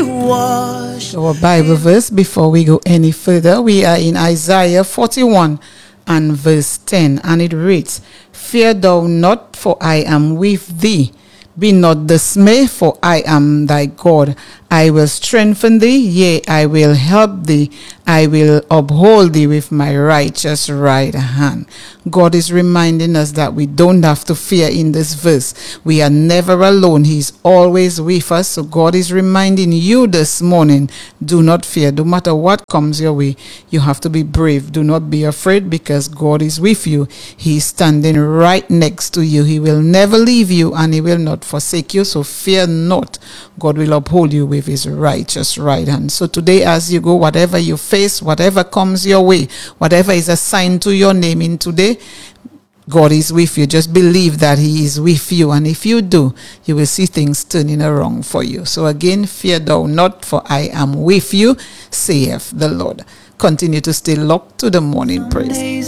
Our Bible verse before we go any further, we are in Isaiah 41 and verse 10, and it reads, "Fear thou not, for I am with thee. Be not dismayed, for I am thy God. I will strengthen thee, yea, I will help thee. I will uphold thee with my righteous right hand." God is reminding us that we don't have to fear in this verse. We are never alone. He's always with us. So God is reminding you this morning, do not fear. No matter what comes your way, you have to be brave. Do not be afraid, because God is with you. He's standing right next to you. He will never leave you, and he will not forsake you. So fear not. God will uphold you with his righteous right hand. So today, as you go, whatever you face, whatever comes your way, whatever is assigned to your name in today, God is with you. Just believe that he is with you. And if you do, you will see things turning around for you. So again, fear thou not, for I am with you, saith the Lord. Continue to stay locked to the morning praise.